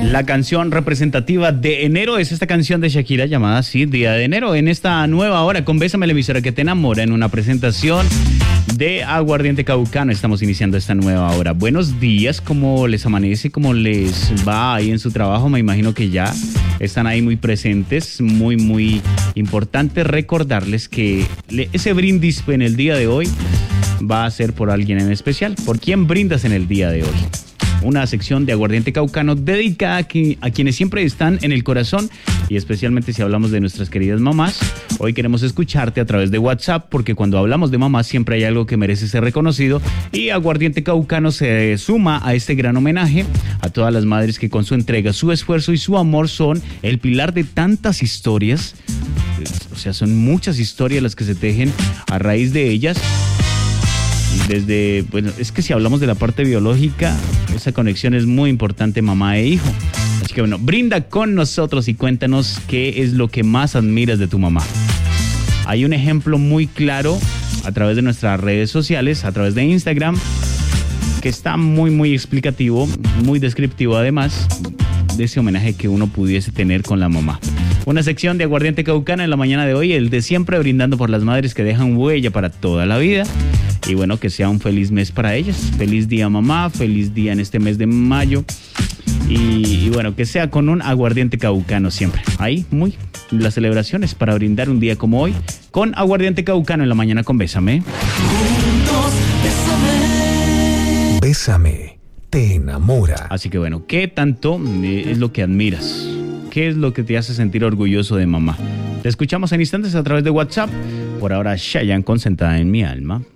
La canción representativa de enero es esta canción de Shakira llamada así, Día de Enero. En esta nueva hora con Bésame, la emisora que te enamora, en una presentación de Aguardiente Caucano. Estamos iniciando esta nueva hora. Buenos días, ¿cómo les amanece? ¿Cómo les va ahí en su trabajo? Me imagino que ya están ahí muy presentes. Muy importante recordarles que ese brindis en el día de hoy va a ser por alguien en especial. ¿Por quién brindas en el día de hoy? Una sección de Aguardiente Caucano dedicada a quienes siempre están en el corazón, y especialmente si hablamos de nuestras queridas mamás. Hoy queremos escucharte a través de WhatsApp, porque cuando hablamos de mamás siempre hay algo que merece ser reconocido, y Aguardiente Caucano se suma a este gran homenaje a todas las madres que con su entrega, su esfuerzo y su amor son el pilar de tantas historias. O sea, son muchas historias las que se tejen a raíz de ellas. Bueno, es que si hablamos de la parte biológica, esa conexión es muy importante, mamá e hijo. Así que bueno, brinda con nosotros y cuéntanos qué es lo que más admiras de tu mamá. Hay un ejemplo muy claro a través de nuestras redes sociales, a través de Instagram, que está muy explicativo, muy descriptivo además de ese homenaje que uno pudiese tener con la mamá. Una sección de Aguardiente Caucano en la mañana de hoy, el de siempre, brindando por las madres que dejan huella para toda la vida. Y bueno, que sea un feliz mes para ellas. Feliz día, mamá. Feliz día en este mes de mayo. Y bueno, que sea con un Aguardiente Caucano siempre. Ahí, las celebraciones para brindar un día como hoy con Aguardiente Caucano en la mañana con Bésame. Juntos, bésame. Bésame, te enamora. Así que bueno, ¿qué tanto es lo que admiras? ¿Qué es lo que te hace sentir orgulloso de mamá? Te escuchamos en instantes a través de WhatsApp. Por ahora, Chayanne con Sentada en mi alma.